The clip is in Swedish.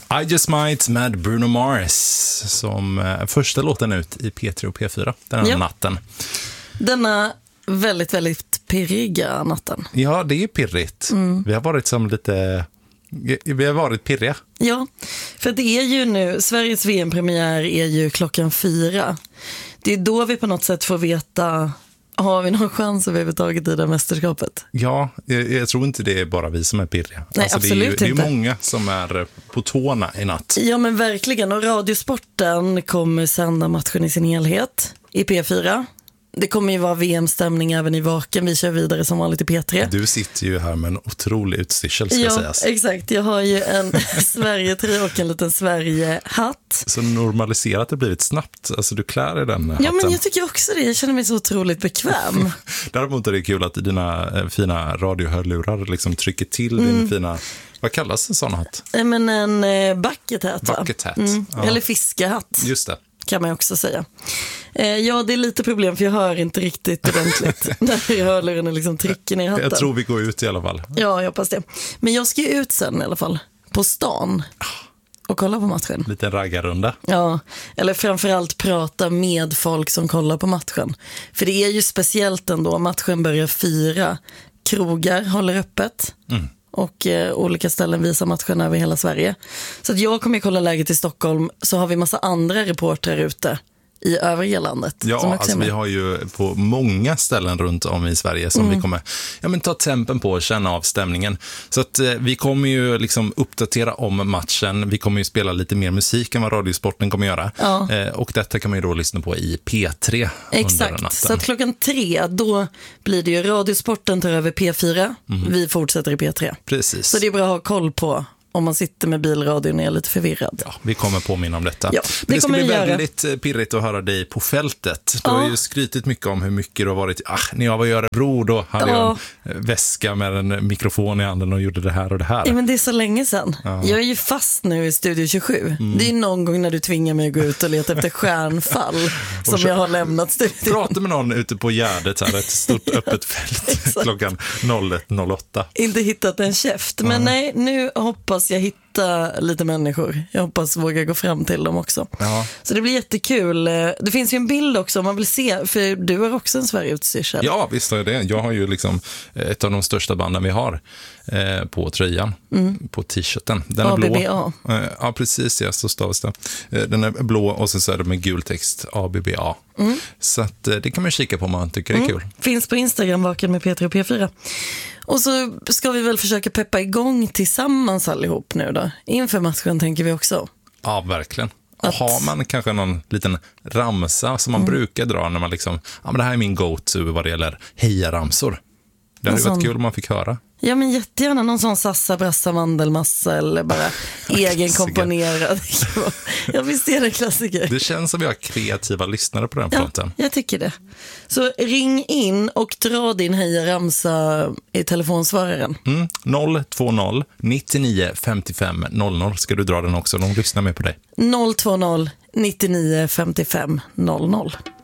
I Just Might med Bruno Mars som första låten ut i P3 och P4 den här natten. Denna väldigt, väldigt pirriga natten. Ja, det är pirrigt. Vi har varit pirriga. Ja, för det är ju nu, Sveriges VM-premiär är ju 4:00. Det är då vi på något sätt får veta, har vi någon chans överhuvudtaget i det mästerskapet? Ja, jag tror inte det är bara vi som är pirriga. Nej, alltså, absolut det är inte. många som är på tårna i natt. Ja, men verkligen. Och Radiosporten kommer sända matchen i sin helhet i P4. Det kommer ju vara VM-stämning även i Vaken. Vi kör vidare som vanligt i P3. Du sitter ju här med en otrolig utstyrsel, ska sägas. Ja, exakt. Jag har ju en Sverige-tröja och en liten Sverige-hatt. Så normaliserat det blivit snabbt. Alltså, du klär i den hatten. Ja, men jag tycker också det. Jag känner mig så otroligt bekväm. Däremot är det kul att dina fina radiohörlurar liksom trycker till din fina... Vad kallas en sån hatt? Men en bucket hat, va? Bucket hat. Ja. Eller fiskehatt. Just det. Kan man också säga. Ja, det är lite problem för jag hör inte riktigt ordentligt när hörluren liksom trycker ner hatten. Jag tror vi går ut i alla fall. Ja, jag hoppas det. Men jag ska ju ut sen i alla fall, på stan och kolla på matchen. Lite raggarrunda. Ja, eller framförallt prata med folk som kollar på matchen. För det är ju speciellt ändå, matchen börjar 4, krogar håller öppet. Och olika ställen visar matchen över hela Sverige. Så att jag kommer kolla läget i Stockholm, så har vi massa andra reportrar ute i övriga landet. Ja, alltså vi har ju på många ställen runt om i Sverige som vi kommer ta tempen på och känna av stämningen. Så att vi kommer ju liksom uppdatera om matchen. Vi kommer ju spela lite mer musik än vad Radiosporten kommer göra. Ja. Och detta kan man ju då lyssna på i P3 under natten. Så att 3:00 då blir det ju Radiosporten tar över P4. Vi fortsätter i P3. Precis. Så det är bra att ha koll på om man sitter med bilradion och är lite förvirrad. Ja, vi kommer påminna om detta. Ja, det ska bli väldigt pirrigt att höra dig på fältet. Du har ju skrytit mycket om hur mycket du har varit. När jag var i Örebro då hade jag en väska med en mikrofon i handen och gjorde det här och det här. Ja, men det är så länge sedan. Ja. Jag är ju fast nu i Studio 27. Det är någon gång när du tvingar mig att gå ut och leta efter stjärnfall som jag har lämnat studion. Prata med någon ute på Gärdet här, ett stort öppet fält klockan 01.08. Inte hittat en käft, men nej, nu hoppas jag hitta lite människor. Jag hoppas våga gå fram till dem också. Ja. Så det blir jättekul. Det finns ju en bild också om man vill se, för du har också en Sverige-utstyrsel. Ja, visst har jag det. Jag har ju liksom ett av de största banden vi har på tröjan, på t-shirten. Den ABBA. är blå. Ja, precis, ja, så stavas det. Den är blå och så är det med gul text, ABBA. Så att, det kan man kika på om man tycker det är kul. Finns på Instagram, Vaken med P3 och P4. Och så ska vi väl försöka peppa igång tillsammans allihop nu då. Inför matchen tänker vi också. Ja, verkligen. Har man kanske någon liten ramsa som man brukar dra när man liksom, men det här är min go-to vad det gäller hejaramsor. Det hade varit kul om man fick höra. Ja, men jättegärna någon sån sassa, brassa, mandelmassa eller bara egenkomponerad. Ja, visst är det klassiker. Det känns som vi har kreativa lyssnare på den fronten. Ja, jag tycker det. Så ring in och dra din hejaramsa i telefonsvararen. 020 99 55 00 ska du dra den också. De lyssnar med på dig. 020 99 55 00.